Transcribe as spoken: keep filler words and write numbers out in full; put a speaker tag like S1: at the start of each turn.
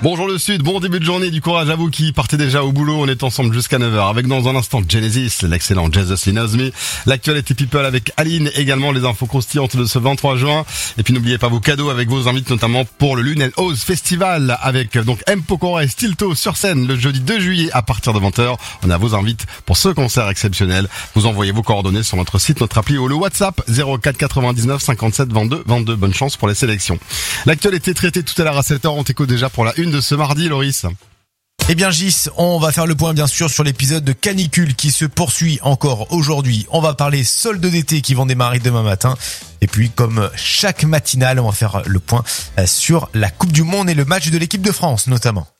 S1: Bonjour le Sud, bon début de journée, du courage à vous qui partez déjà au boulot. On est ensemble jusqu'à neuf heures avec dans un instant Genesis, l'excellent Jesus He Knows Me, l'actualité people avec Aline, également les infos croustillantes de ce vingt-trois juin. Et puis n'oubliez pas vos cadeaux avec vos invités, notamment pour le Lune House Festival avec donc M. Pokora et Stilto sur scène le jeudi deux juillet à partir de vingt heures. On a vos invités pour ce concert exceptionnel. Vous envoyez vos coordonnées sur notre site, notre appli ou le WhatsApp zéro quatre quatre-vingt-dix-neuf cinquante-sept vingt-deux vingt-deux. Bonne chance pour les sélections. L'actualité traitée tout à l'heure à sept heures. On t'écoute déjà pour la une de ce mardi, Loris.
S2: Eh bien Gis, on va faire le point bien sûr sur l'épisode de canicule qui se poursuit encore aujourd'hui. On va parler soldes d'été qui vont démarrer demain matin. Et puis comme chaque matinale, on va faire le point sur la Coupe du Monde et le match de l'équipe de France notamment.